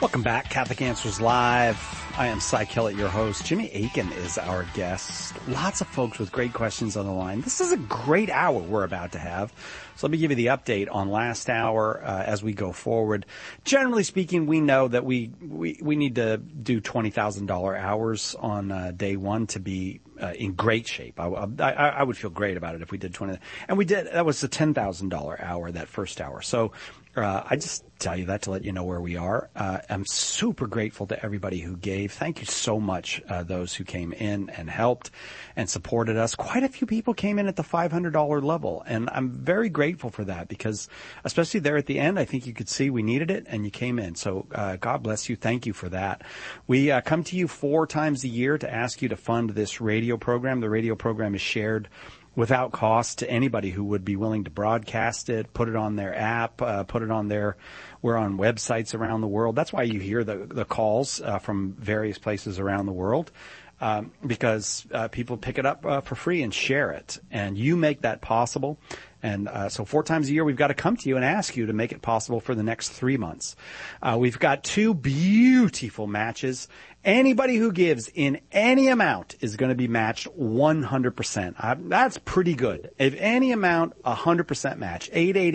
Welcome back, Catholic Answers Live. I am Cy Kellett, your host. Jimmy Akin is our guest. Lots of folks with great questions on the line. This is a great hour we're about to have. So let me give you the update on last hour as we go forward. Generally speaking, we know that we need to do $20,000 hours on day one to be in great shape. I would feel great about it if we did 20. And we did. That was the $10,000 hour, that first hour. So I just tell you that to let you know where we are. I'm super grateful to everybody who gave. Thank you so much, those who came in and helped and supported us. Quite a few people came in at the $500 level, and I'm very grateful for that because, especially there at the end, I think you could see we needed it, and you came in. So God bless you. Thank you for that. We come to you 4 times a year to ask you to fund this radio program. The radio program is shared without cost to anybody who would be willing to broadcast it, put it on their app, put it on their, we're on websites around the world. That's why you hear the calls from various places around the world, because people pick it up for free and share it. And you make that possible. And so 4 times a year, we've got to come to you and ask you to make it possible for the next 3 months. We've got 2 beautiful matches. Anybody who gives in any amount is going to be matched 100%. That's pretty good. If any amount, 100% match.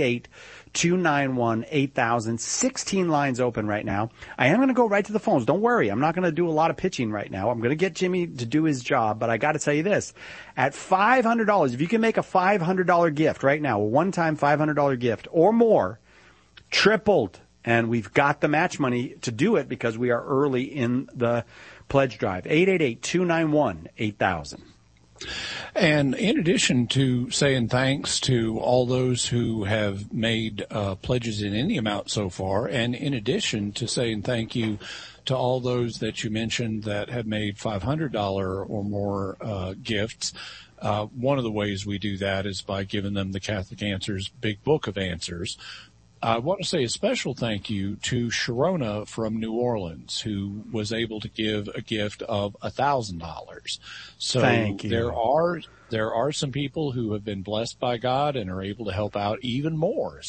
888-291-8000. 16 lines open right now. I am going to go right to the phones. Don't worry. I'm not going to do a lot of pitching right now. I'm going to get Jimmy to do his job, but I got to tell you this. At $500, if you can make a $500 gift right now, a one-time $500 gift or more, tripled. And we've got the match money to do it because we are early in the pledge drive. 888-291-8000. And in addition to saying thanks to all those who have made pledges in any amount so far, and in addition to saying thank you to all those that you mentioned that have made $500 or more gifts, one of the ways we do that is by giving them the Catholic Answers Big Book of Answers. I want to say a special thank you to Sharona from New Orleans, who was able to give a gift of $1,000. So thank you. There are some people who have been blessed by God and are able to help out even more.